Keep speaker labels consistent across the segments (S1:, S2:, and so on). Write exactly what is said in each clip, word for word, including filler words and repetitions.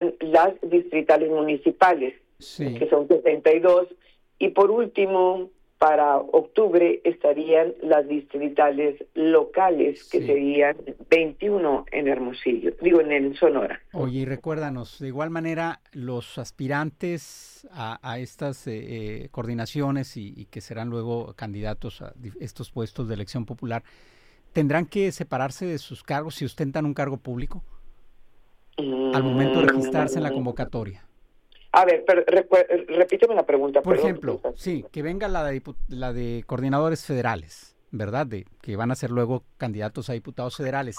S1: estarían las distritales municipales,
S2: sí.
S1: que son setenta y dos, y por último, para octubre estarían las distritales locales, que
S2: Sí.
S1: serían veintiuno en Hermosillo, digo en el Sonora.
S2: Oye, y recuérdanos, de igual manera, los aspirantes a, a estas eh, eh, coordinaciones y, y que serán luego candidatos a dif- estos puestos de elección popular, ¿tendrán que separarse de sus cargos si ostentan un cargo público al momento de registrarse en la
S1: Mm,
S2: convocatoria?
S1: A ver, pero recu- repíteme la pregunta,
S2: Por
S1: perdón.
S2: ejemplo, sí, que venga la de, dipu- la de coordinadores federales, ¿verdad? De, que van a ser luego candidatos a diputados federales.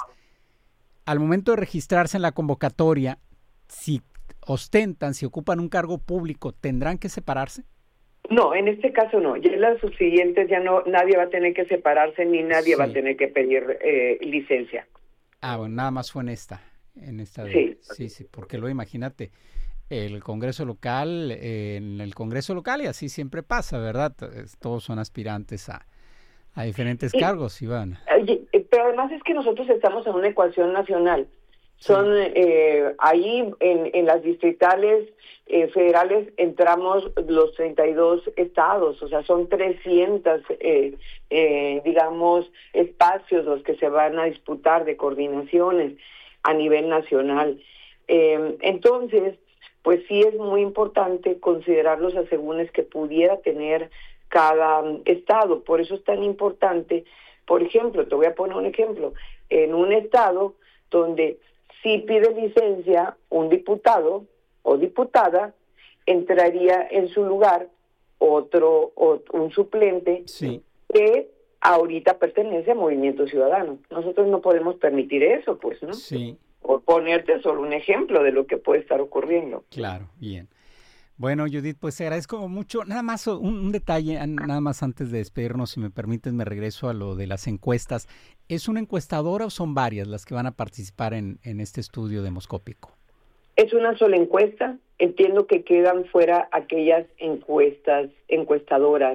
S2: Al momento de registrarse en la convocatoria, si ostentan, si ocupan un cargo público, ¿tendrán que separarse?
S1: No, en este caso no. Ya en las subsiguientes ya no, nadie va a tener que separarse ni nadie va a
S2: Sí.
S1: tener que pedir eh, licencia.
S2: Ah, bueno, nada más fue en esta, en esta de...
S1: Sí.
S2: Sí, sí, porque luego imagínate, el Congreso local, eh, en el Congreso local, y así siempre pasa, ¿verdad? Es- Todos son aspirantes a, a diferentes
S1: Y,
S2: cargos, Iván.
S1: oye, eh, pero además es que nosotros estamos en una ecuación nacional.
S2: Sí,
S1: Son eh, ahí en, en las distritales eh, federales entramos los treinta y dos estados, o sea, son trescientos, eh, eh, digamos, espacios los que se van a disputar de coordinaciones a nivel nacional. Eh, entonces, pues sí es muy importante considerar los asegúnes que pudiera tener cada um, estado. Por eso es tan importante, por ejemplo, te voy a poner un ejemplo, en un estado donde si pide licencia un diputado o diputada, entraría en su lugar otro, o un suplente
S2: sí,
S1: que ahorita pertenece a Movimiento Ciudadano. Nosotros no podemos permitir eso, pues, ¿no?
S2: sí,
S1: Por ponerte solo un ejemplo de lo que puede estar ocurriendo.
S2: claro, bien. Bueno, Judith, pues te agradezco mucho. Nada más un, un detalle, an- nada más antes de despedirnos, si me permites, me regreso a lo de las encuestas. ¿Es una encuestadora o son varias las que van a participar en, en este estudio demoscópico?
S1: Es una sola encuesta. Entiendo que quedan fuera aquellas encuestas, encuestadoras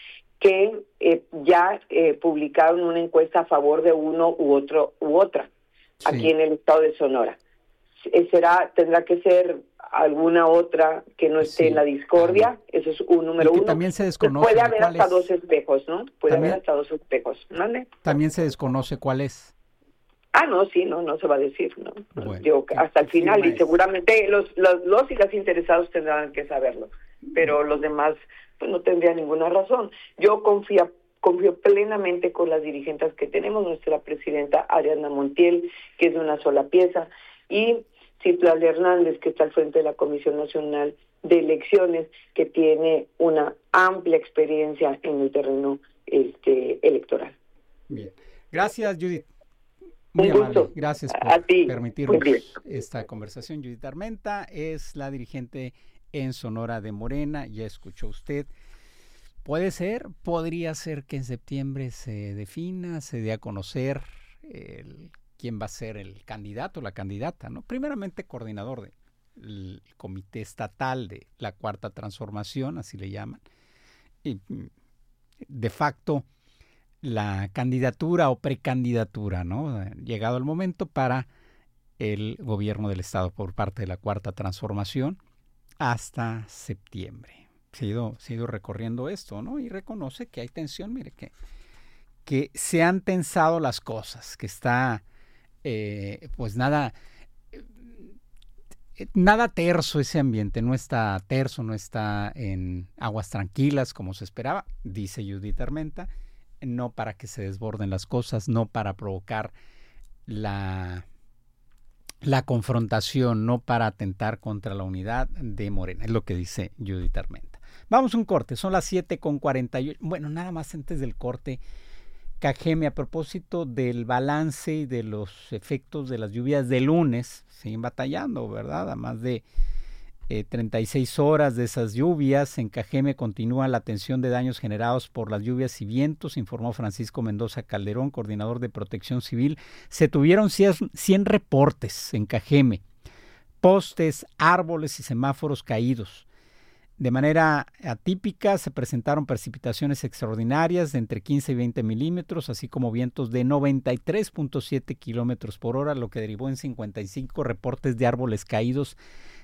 S1: que eh, ya eh, publicaron una encuesta a favor de uno u otro u otra aquí
S2: Sí,
S1: en el estado de Sonora. Eh, será, tendrá que ser alguna otra que no esté
S2: sí.
S1: en la
S2: Ah,
S1: discordia,
S2: bien.
S1: eso es un
S2: Y
S1: número
S2: que
S1: uno.
S2: también se
S1: Pues
S2: desconoce
S1: puede
S2: de
S1: haber
S2: cuál
S1: hasta dos
S2: es.
S1: espejos, ¿no? Puede haber
S2: También,
S1: hasta dos espejos, ¿vale?
S2: también se desconoce cuál es.
S1: Ah, no, sí, no, no se va a decir, ¿no?
S2: Bueno,
S1: Digo,
S2: ¿qué,
S1: hasta
S2: qué
S1: el final,
S2: firma
S1: y
S2: es?
S1: seguramente los, los, los y las interesados tendrán que saberlo, pero los demás pues no tendrían ninguna razón. Yo confío, confío plenamente con las dirigentes que tenemos, nuestra presidenta Ariadna Montiel, que es de una sola pieza, y Citlali Hernández, que está al frente de la Comisión Nacional de Elecciones, que tiene una amplia experiencia en el terreno este electoral.
S2: Bien. Gracias, Judith. Muy
S1: Un
S2: amable.
S1: gusto.
S2: Gracias
S1: A
S2: por
S1: ti. Muy bien.
S2: permitirnos esta conversación. Judith Armenta es la dirigente en Sonora de Morena. Ya escuchó usted. Puede ser, podría ser que en septiembre se defina, se dé a conocer el, quién va a ser el candidato o la candidata, ¿no? Primeramente coordinador del Comité Estatal de la Cuarta Transformación, así le llaman. Y de facto la candidatura o precandidatura, ¿no? Llegado el momento para el gobierno del estado por parte de la Cuarta Transformación hasta septiembre. Se ha ido, se ha ido recorriendo esto, ¿no? Y reconoce que hay tensión, mire, que, que se han tensado las cosas, que está, eh, pues nada, eh, nada terso ese ambiente, no está terso, no está en aguas tranquilas como se esperaba, dice Judith Armenta, no para que se desborden las cosas, no para provocar la, la confrontación, no para atentar contra la unidad de Morena, es lo que dice Judith Armenta. Vamos a un corte, son las siete con cuarenta y ocho. Bueno, nada más antes del corte, Cajeme, a propósito del balance y de los efectos de las lluvias de lunes, siguen batallando, ¿verdad? A más de eh, treinta y seis horas de esas lluvias, en Cajeme continúa la atención de daños generados por las lluvias y vientos, informó Francisco Mendoza Calderón, coordinador de Protección Civil. Se tuvieron cien reportes en Cajeme, postes, árboles y semáforos caídos. De manera atípica se presentaron precipitaciones extraordinarias de entre quince y veinte milímetros, así como vientos de noventa y tres punto siete kilómetros por hora, lo que derivó en cincuenta y cinco reportes de árboles caídos